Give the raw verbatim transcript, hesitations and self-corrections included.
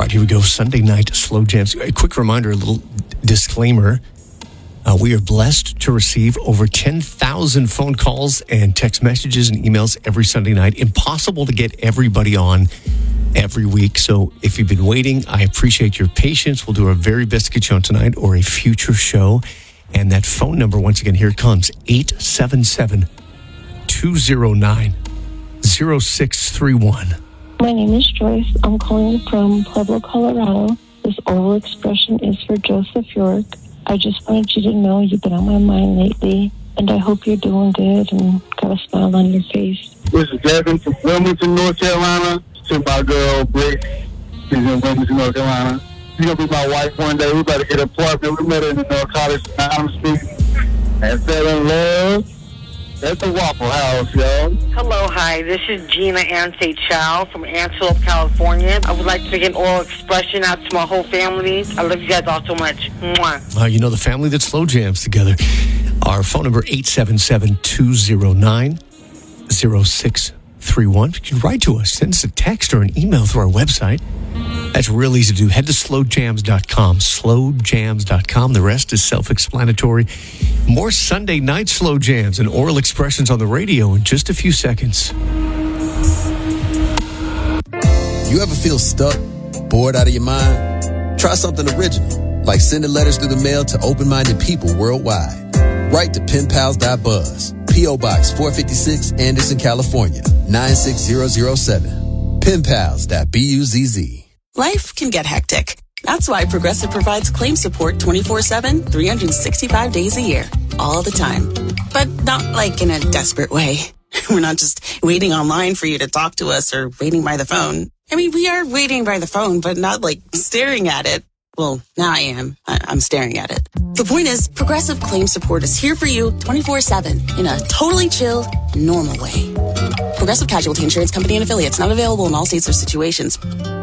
right, here we go. Sunday night slow jams. A quick reminder, a little disclaimer. Uh, we are blessed to receive over ten thousand phone calls and text messages and emails every Sunday night. Impossible to get everybody on every week. So if you've been waiting, I appreciate your patience. We'll do our very best to get you on tonight or a future show. And that phone number, once again, here it comes, eight seven seven, two zero nine, zero six three one. My name is Joyce. I'm calling from Pueblo, Colorado. This oral expression is for Joseph York. I just wanted you to know you've been on my mind lately, and I hope you're doing good and got a smile on your face. This is Devin from Wilmington, North Carolina. To my girl, Brick. She's in Wilmington, North Carolina. She's going to be my wife one day. We better get an apartment. We met her in the narcotics Street and fell in love at the Waffle House, y'all. Hello, hi. This is Gina Ante Chow from Antelope, California. I would like to make an oral expression out to my whole family. I love you guys all so much. Mwah. Uh, you know, the family that slow jams together. Our phone number, eight seven seven, two zero nine, zero six three one. You can write to us. Send us a text or an email through our website. That's real easy to do. Head to slow jams dot com, slow jams dot com. The rest is self-explanatory. More Sunday night slow jams and oral expressions on the radio in just a few seconds. You ever feel stuck, bored out of your mind? Try something original, like sending letters through the mail to open-minded people worldwide. Write to pen pals dot buzz, P O Box four fifty-six, Anderson, California, nine six zero zero seven. pen pals dot buzz. Life can get hectic. That's why Progressive provides claim support twenty-four seven, three hundred sixty-five days a year, all the time. But not like in a desperate way. We're not just waiting online for you to talk to us or waiting by the phone. I mean, we are waiting by the phone, but not like staring at it. Well, now I am. I- I'm staring at it. The point is, Progressive Claim Support is here for you twenty-four seven in a totally chill, normal way. Progressive Casualty Insurance Company and Affiliates, not available in all states or situations.